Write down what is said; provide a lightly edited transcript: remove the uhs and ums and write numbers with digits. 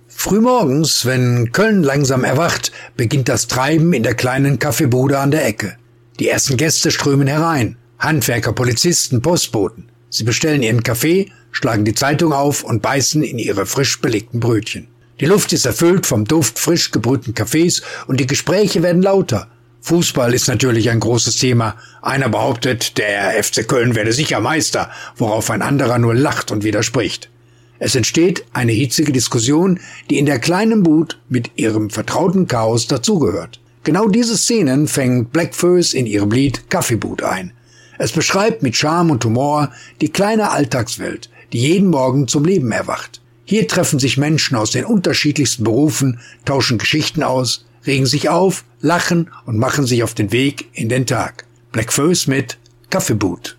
Frühmorgens, wenn Köln langsam erwacht, beginnt das Treiben in der kleinen Kaffeebude an der Ecke. Die ersten Gäste strömen herein. Handwerker, Polizisten, Postboten. Sie bestellen ihren Kaffee, schlagen die Zeitung auf und beißen in ihre frisch belegten Brötchen. Die Luft ist erfüllt vom Duft frisch gebrühten Kaffees und die Gespräche werden lauter. Fußball ist natürlich ein großes Thema. Einer behauptet, der FC Köln werde sicher Meister, worauf ein anderer nur lacht und widerspricht. Es entsteht eine hitzige Diskussion, die in der kleinen Bud mit ihrem vertrauten Chaos dazugehört. Genau diese Szenen fängt Bläckfoes in ihrem Lied Kaffeebud ein. Es beschreibt mit Charme und Humor die kleine Alltagswelt, die jeden Morgen zum Leben erwacht. Hier treffen sich Menschen aus den unterschiedlichsten Berufen, tauschen Geschichten aus, regen sich auf, lachen und machen sich auf den Weg in den Tag. Bläckfoes mit Kaffeebud.